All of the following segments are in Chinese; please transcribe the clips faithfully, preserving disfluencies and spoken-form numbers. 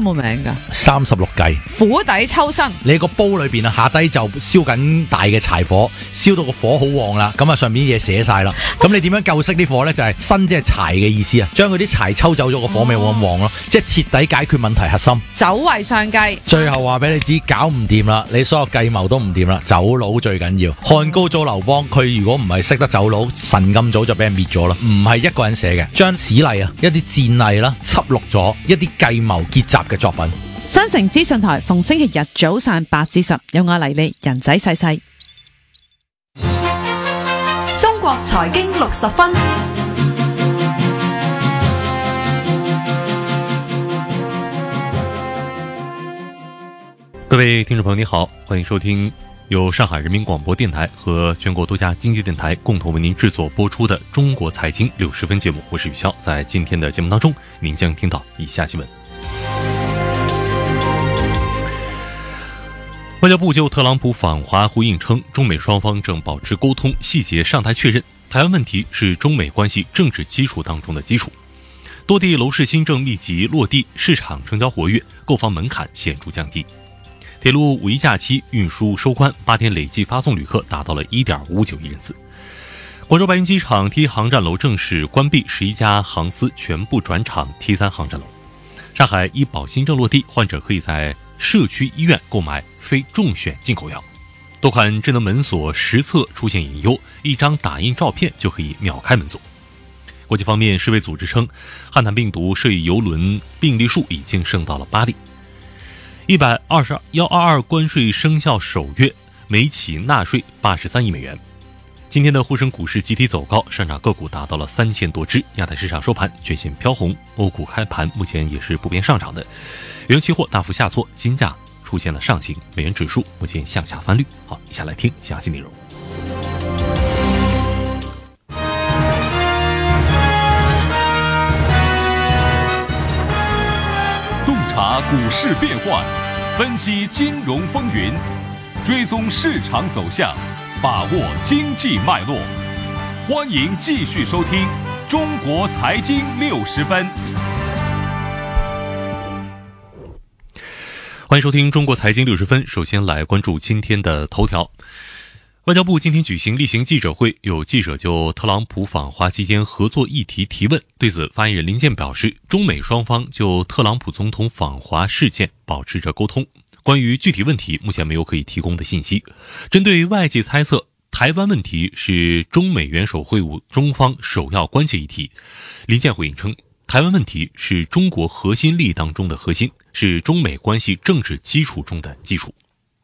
個名㗎？ 三十六計， 釜底抽薪。 你個煲裏邊啊，下低就燒緊大嘅柴火，燒到個火好旺啦，咁啊上面啲嘢寫晒啦。咁你點樣救熄啲火呢？就係薪即係柴嘅意思啊，將佢啲柴抽走咗，個火咪冇咁旺咯，即係徹底解決問題核心。 走為上計。 最後話俾你知，搞唔掂啦，你所有計謀都唔掂啦，走佬最緊要。漢高祖劉邦，佢如果唔係識得走佬，神咁早就俾人滅咗啦。唔係一個人寫嘅，將史例啊，一啲戰例啦，輯錄咗一啲計謀結集嘅作品。 新城資訊台逢星期日早上八至十，有我黎莉人仔細細。 中國財經六十分。 各位听众朋友你好，欢迎收听由上海人民广播电台和全国多家经济电台共同为您制作播出的中国财经六十分节目，我是宇潇。在今天的节目当中，您将听到以下新闻。外交部就特朗普访华回应称，中美双方正保持沟通，细节尚待确认。台湾问题是中美关系政治基础当中的基础。多地楼市新政密集落地，市场成交活跃，购房门槛显著降低。铁路五一假期运输收官，八天累计发送旅客达到了 一点五九亿人次。广州白云机场 T 航站楼正式关闭，十一家航司全部转场 T 三 航站楼。上海医保新政落地，患者可以在社区医院购买非重选进口药。多款智能门锁实测出现隐忧，一张打印照片就可以秒开门锁。国际方面，世卫组织称，汉坦病毒涉疫邮轮病例数已经升到了八例。一百二十一二二关税生效首月，每起纳税八十三亿美元。今天的沪深股市集体走高，上涨个股达到了三千多只。亚太市场收盘全线飘红，欧股开盘目前也是不变上涨的。原油期货大幅下挫，金价出现了上行，美元指数目前向下翻绿。好，以下来听详细内容。 洞察股市变幻，分析金融风云，追踪市场走向，把握经济脉络。欢迎继续收听《中国财经六十分》。 欢迎收听《中国财经六十分》。首先来关注今天的头条。外交部今天举行例行记者会，有记者就特朗普访华期间合作议题提问。对此，发言人林健表示，中美双方就特朗普总统访华事件保持着沟通，关于具体问题目前没有可以提供的信息。针对外界猜测台湾问题是中美元首会晤中方首要关切议题，林健回应称，台湾问题是中国核心利益当中的核心，是中美关系政治基础中的基础。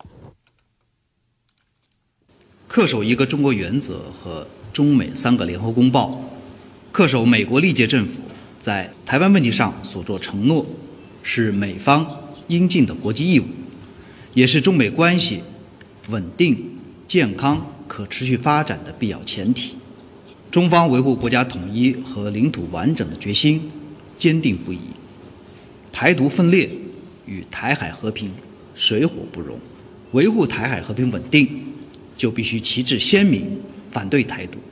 恪守一个中国原则和中美三个联合公报，恪守美国历届政府在台湾问题上所作承诺，是美方应尽的国际义务，也是中美关系稳定、健康、可持续发展的必要前提。中方维护国家统一和领土完整的决心坚定不移，台独分裂与台海和平水火不容，维护台海和平稳定就必须旗帜鲜明，反对台独。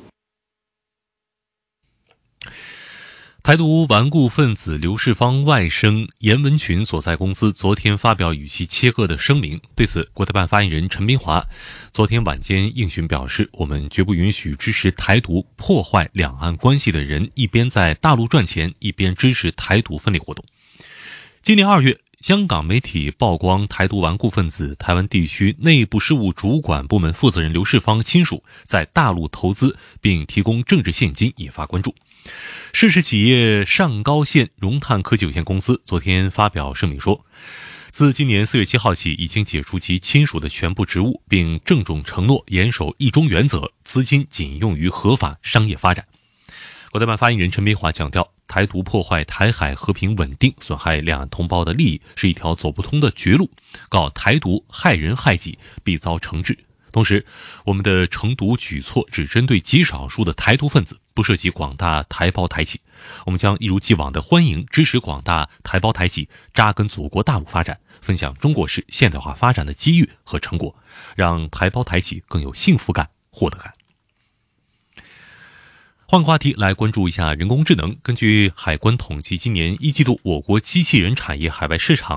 台独顽固分子刘世芳外甥严文群所在公司昨天发表与其切割的声明。对此，国台办发言人陈斌华昨天晚间应询表示，我们绝不允许支持台独破坏两岸关系的人一边在大陆赚钱，一边支持台独分裂活动。今年二月，香港媒体曝光台独顽固分子台湾地区内部事务主管部门负责人刘世芳亲属在大陆投资并提供政治现金，引发关注。市实企业上高线融碳科技有限公司昨天发表声明说，自今年四月七号起已经解除其亲属的全部职务，并郑重承诺严守一中原则，资金仅用于合法商业发展。国台办发言人陈斌华强调，台独破坏台海和平稳定，损害两岸同胞的利益，是一条走不通的绝路，搞台独害人害己，必遭惩治。同时，我们的惩毒举措只针对极少数的台独分子，不涉及广大台胞台企。我们将一如既往的欢迎支持广大台胞台企扎根祖国大陆发展，分享中国式现代化发展的机遇和成果，让台胞台企更有幸福感、获得感。换个话题来关注一下人工智能。根据海关统计，今年一季度我国机器人产业海外市场